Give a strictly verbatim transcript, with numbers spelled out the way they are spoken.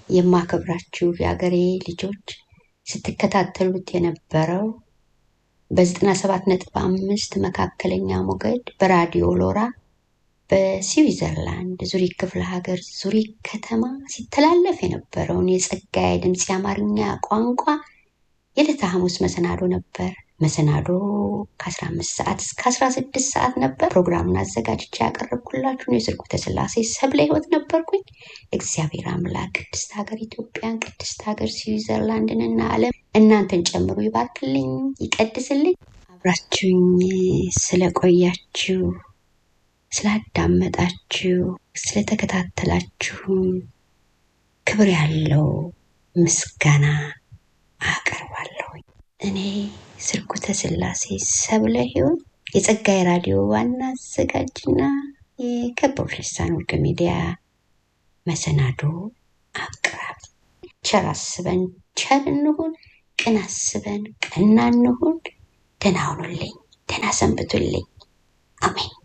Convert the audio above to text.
የማከብራችሁ የአገሬ ልጆች ስትከታተሉት የነበረው በዘጠና ሰባት ነጥብ አምስት መካከለኛ ሞገድ በራዲዮ ሎራ በስዊዘርላንድ ዙሪክ ክፍለ ሀገር ዙሪክ ከተማ ሲተላለፍ የነበረውን የጸጋዬ ድምጽ የአማርኛ ቋንቋ የዕለተ ሐሙስ መሰናዶ ነበር። መሰናዶ ከ15 ሰዓት እስከ 16 ሰዓት ነበር። ፕሮግራሙን አዘጋጅቼ ያቀረብኩላችሁ ነው የስርጉተ ስላሴ ሰብለ ህይወት ነበርኩኝ። እግዚአብሔር አምላክ ቅድስት ሀገር ኢትዮጵያን፣ ቅድስት ሀገር ስዊዘርላንድንና ዓለም እናንተን ጨምሮ ይባርክልኝ፣ ይቀድስልኝ። አብራችሁኝ ስለቆያችሁ፣ ስላዳመጣችሁ፣ ስለተከታተላችሁ ክብር ያለው ምስጋና አቀርባለሁ። እኔ ስርጉተ ስላሴ ሰብለ ህይወት የጸጋዬ ራዲዮ ዋና አዘጋጅና የከበሩ ልሳን ወርቅ ሚዲያ መሰናዶ አቅራቢ። ቸር አስበን ቸር እንሁን፣ ቅን አስበን ቀና እንሁን። ደህና ሁኑልኝ፣ ደህና ሰንብቱልኝ። አሜን።